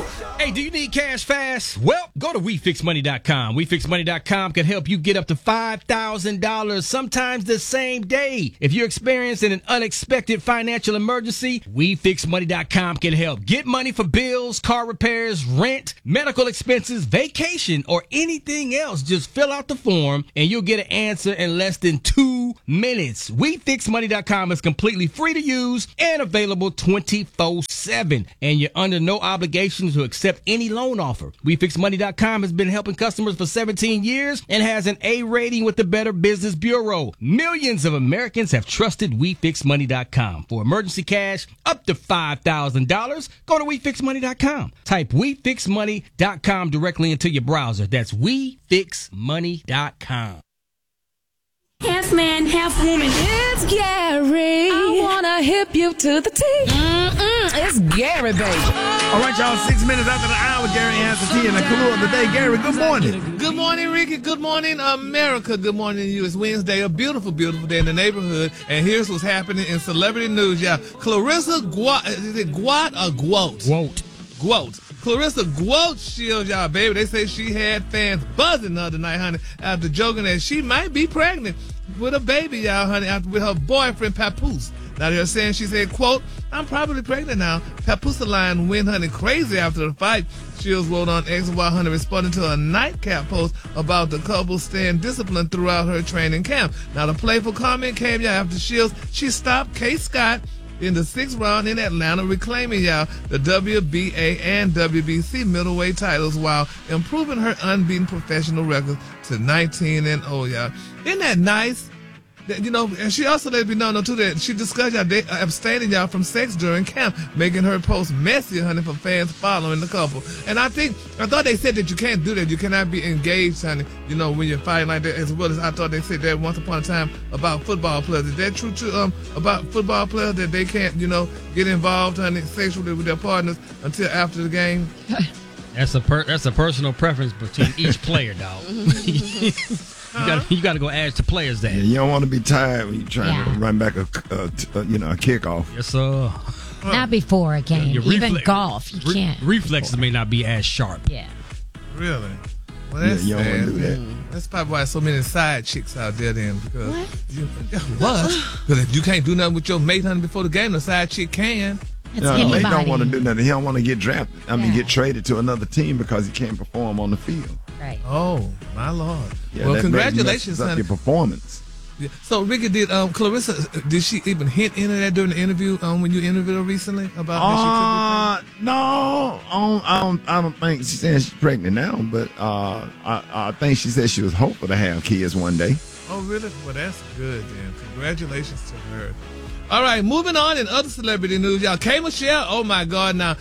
Hey, do you need cash fast? Well, go to WeFixMoney.com. WeFixMoney.com can help you get up to $5,000, sometimes the same day. If you're experiencing an unexpected financial emergency, WeFixMoney.com can help. Get money for bills, car repairs, rent, medical expenses, vacation, or anything else. Just fill out the form and you'll get an answer in less than 2 minutes. WeFixMoney.com is completely free to use and available 24/7. And you're under no obligation to accept any loan offer. WeFixMoney.com has been helping customers for 17 years and has an A rating with the Better Business Bureau. Millions of Americans have trusted WeFixMoney.com. For emergency cash up to $5,000, go to WeFixMoney.com. Type WeFixMoney.com directly into your browser. That's WeFixMoney.com. Half man, half woman. It's Gary. I wanna hip you to the T. It's Gary, baby. All right, y'all. 6 minutes after the hour, Gary has the tea and the clue of the day. Gary, good morning. Good morning, Ricky. Good morning, America. Good morning to you. It's Wednesday, a beautiful, beautiful day in the neighborhood. And here's what's happening in celebrity news, y'all. Clarissa Gwot, is it Gwot or Gwot? Gwot. Clarissa Gwot shields y'all, baby. They say she had fans buzzing the other night, honey, after joking that she might be pregnant with a baby, y'all, honey, after with her boyfriend, Papoose. Now they're saying, she said, quote, "I'm probably pregnant now." Papoose line went, honey, crazy after the fight. Shields wrote on X and Y, honey, responding to a nightcap post about the couple staying disciplined throughout her training camp. Now the playful comment came, y'all, after Shields, she stopped Kate Scott in the 6th round in Atlanta, reclaiming, y'all, the WBA and WBC middleweight titles while improving her unbeaten professional record to 19-0, y'all. Isn't that nice? You know, and she also let me know, too, that she discussed y'all abstaining y'all from sex during camp, making her post messy, honey, for fans following the couple. And I thought they said that you can't do that. You cannot be engaged, honey, you know, when you're fighting like that, as well as I thought they said that once upon a time about football players. Is that true, too, about football players, that they can't, you know, get involved, honey, sexually with their partners until after the game? That's a personal preference between each player, dog. You got to go ask the players that. Yeah, you don't want to be tired when you're trying to run back a kickoff. Yes, sir. Not before a game. Even golf, you can't. Reflexes may not be as sharp. Yeah. Really? Well, that's you don't want to do that. That's probably why so many side chicks out there then. Because What? Because if you can't do nothing with your mate, honey, before the game, the side chick can. They don't want to do nothing. He don't want to get drafted. Get traded to another team because he can't perform on the field. Right. Oh, my Lord. Yeah, well, congratulations, honey. Your performance. Yeah. So, Ricky, Clarissa, did she even hint into that during the interview when you interviewed her recently about that she could be pregnant? No, I don't think she's saying she's pregnant now, but I think she said she was hopeful to have kids one day. Oh, really? Well, that's good, then. Congratulations to her. All right, moving on in other celebrity news, y'all. K. Michelle, oh, my God, now,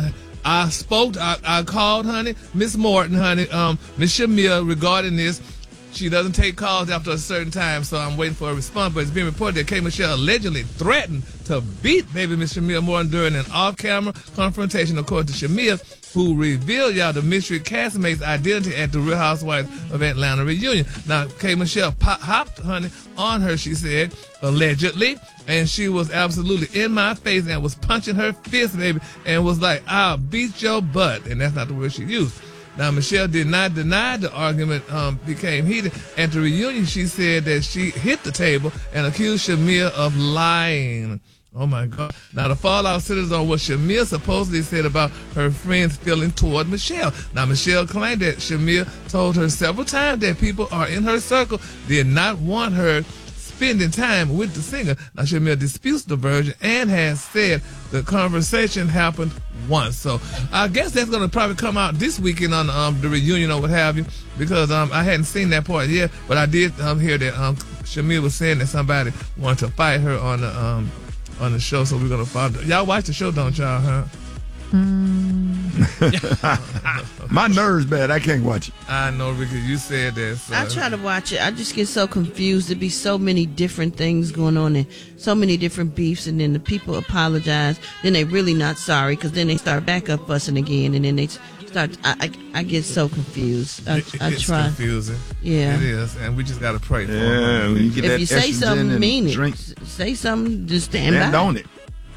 I called, honey, Miss Morton, honey, Miss Shamia regarding this. She doesn't take calls after a certain time, so I'm waiting for a response. But it's being reported that K. Michelle allegedly threatened to beat baby Miss Shamia Morton during an off-camera confrontation, according to Shamia, who revealed y'all the mystery castmate's identity at the Real Housewives of Atlanta reunion. Now, K. Michelle hopped, honey, on her, she said, allegedly, and she was absolutely in my face and was punching her fist, baby, and was like, "I'll beat your butt." And that's not the word she used. Now, Michelle did not deny the argument became heated. At the reunion, she said that she hit the table and accused Shamia of lying. Oh, my God. Now, the fallout centers on what Shamia supposedly said about her friend's feeling toward Michelle. Now, Michelle claimed that Shamia told her several times that people are in her circle did not want her spending time with the singer. Now, Shamia disputes the version and has said the conversation happened once. So I guess that's going to probably come out this weekend on the reunion or what have you, because I hadn't seen that part yet, but I did hear that Shamia was saying that somebody wanted to fight her on the show, so we're going to follow. Y'all watch the show, don't y'all, huh? My nerves bad. I can't watch it. I know, Ricky. You said that. So. I try to watch it. I just get so confused. There be so many different things going on and so many different beefs, and then the people apologize. Then they really not sorry, because then they start back up fussing again, and then they start. I get so confused. I try. It's confusing. Yeah, it is, and we just got to pray for them. When you get if that you say something, mean it. Drink, say something, just stand by on it.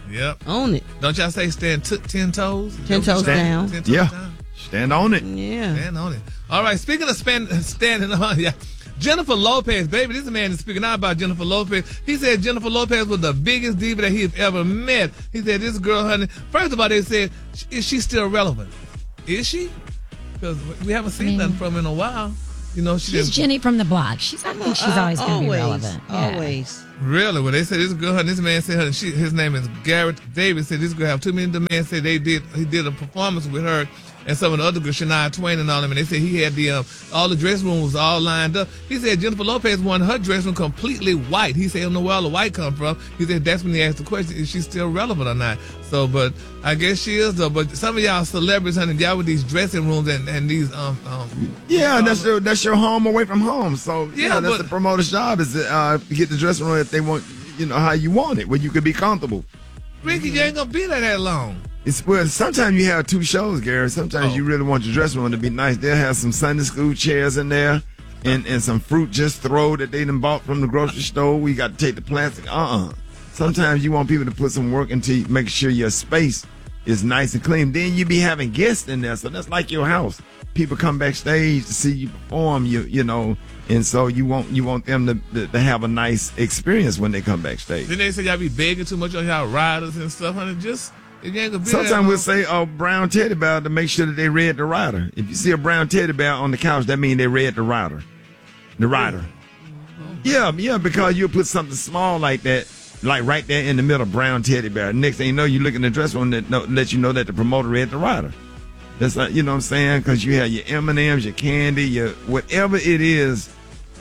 Yep. Own it. Don't y'all say stand 10 toes? 10 toes down. 10 toes down. Stand on it. Yeah. Stand on it. All right. Speaking of standing on, yeah. Jennifer Lopez, baby, this man is speaking out about Jennifer Lopez. He said Jennifer Lopez was the biggest diva that he's ever met. He said, this girl, honey, first of all, they said, is she still relevant? Is she? Because we haven't seen nothing from her in a while. You know, she's Jenny from the block. I think she's always going to be relevant. Yeah. Always. Really? Well, they said this girl, this man said his name is Garrett Davis, said this girl have too many demands, said he did a performance with her and some of the other girls, Shania Twain and all them, and they said he had all the dressing room was all lined up. He said Jennifer Lopez wanted her dressing room completely white. He said, I don't know where all the white come from. He said that's when he asked the question, is she still relevant or not? So, but I guess she is though. But some of y'all celebrities, honey, y'all with these dressing rooms and these yeah, that's your home away from home. So yeah, that's the promoter's job is to get the dressing room if they want, how you want it, where you could be comfortable. Ricky, you ain't gonna be there that long. Sometimes you have two shows, Gary. Sometimes you really want your dressing room to be nice. They'll have some Sunday school chairs in there and some fruit just throw that they done bought from the grocery store. We got to take the plastic. Sometimes you want people to put some work into make sure your space is nice and clean. Then you be having guests in there, so that's like your house. People come backstage to see you perform, and so you want them to have a nice experience when they come backstage. Then they say y'all be begging too much on y'all riders and stuff, honey. Sometimes we'll say a brown teddy bear to make sure that they read the rider. If you see a brown teddy bear on the couch, that means they read the rider. The rider. Yeah, because you'll put something small like that, like right there in the middle, brown teddy bear. Next thing you know, you look in the dressing room that let you know that the promoter read the rider. That's like, you know what I'm saying? Because you have your M&Ms, your candy, your whatever it is,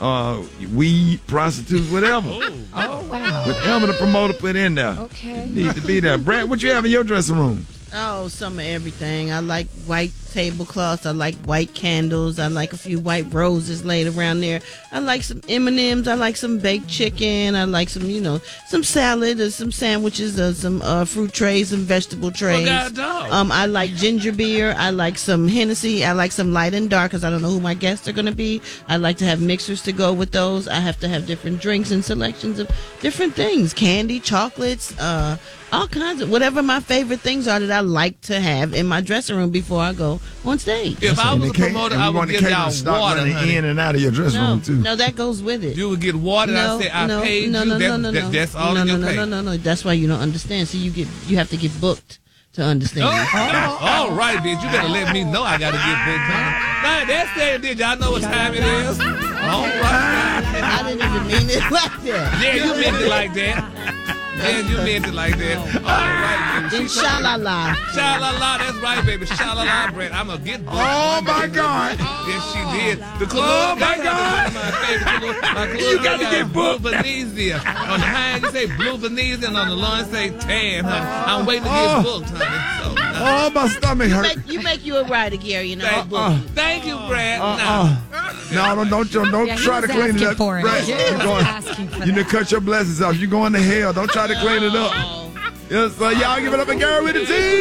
weed, prostitutes, whatever. Oh, wow. Whatever the promoter put in there. Okay. It needs to be there. Brad, what you have in your dressing room? Oh, some of everything. I like white tablecloths. I like white candles. I like a few white roses laid around there. I like some M&Ms. I like some baked chicken. I like some, some salad or some sandwiches or some fruit trays and vegetable trays. I like ginger beer. I like some Hennessy. I like some light and dark because I don't know who my guests are going to be. I like to have mixers to go with those. I have to have different drinks and selections of different things. Candy, chocolates, all kinds of whatever my favorite things are that I like to have in my dressing room before I go on stage. If I was a promoter, I would give y'all water, honey. In and out of your dressing room too. No, that goes with it. You would get water. No, I say I paid no, you. No, That's all in your pay. No. That's why you don't understand. So you have to get booked to understand. All right, bitch. You better let me know I got to get booked. Now that's saying, did y'all know what time it is? All right. I didn't even mean it like that. Yeah, you meant it like that. Yeah, you meant it like that. All right, baby. Sha-la-la. Sha-la-la, that's right, baby. Sha-la-la, Brett. I'm going to get booked. Oh, my God. Yes, she did. Oh, my God. My favorite. You got to get booked. Blue Venezia. On the hind, you say Blue Venezia, and on the lawn, say tan, honey. I'm waiting to get booked, honey. So, oh, my stomach hurt. You make you a writer, Gary. Thank you, Brad. No, don't try to clean it up. Brad, you need to cut your blessings off. You're going to hell. Don't try to clean it up. Yes, so y'all give it up and Gary with the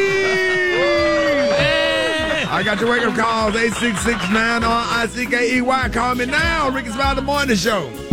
team. I got your wake-up calls, 866-9-RICKEY. Call me now. Ricky's About the Morning Show.